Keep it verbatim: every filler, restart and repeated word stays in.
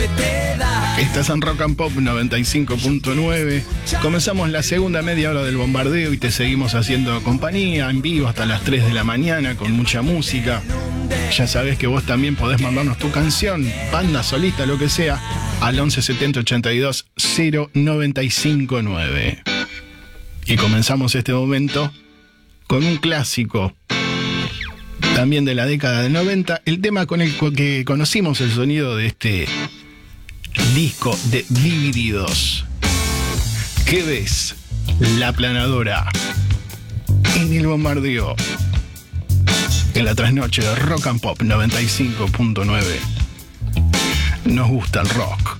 te da. Estás en Rock and Pop noventa y cinco punto nueve. Comenzamos la segunda media hora del bombardeo y te seguimos haciendo compañía en vivo hasta las tres de la mañana con mucha música. Ya sabés que vos también podés mandarnos tu canción, banda, solista, lo que sea, al once setenta ochenta y dos cero noventa y cinco nueve. Y comenzamos este momento con un clásico, también de la década del noventa, el tema con el que conocimos el sonido de este disco de Divididos. ¿Qué ves? La planadora en el bombardeo, en la trasnoche de Rock and Pop noventa y cinco punto nueve. Nos gusta el rock.